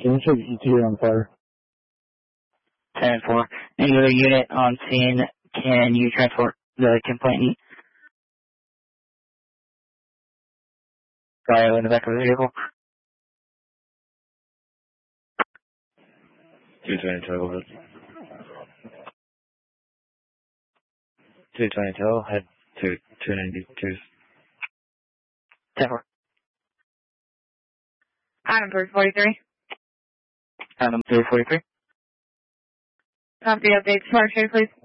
Can you check ETA on fire? 10-4. Any other unit on scene, can you transport the complainant? Guy in the back of the vehicle. 220 total. 220 total, head to 292. 10-4. Item 343. Item 343. Copy updates, Mark, please.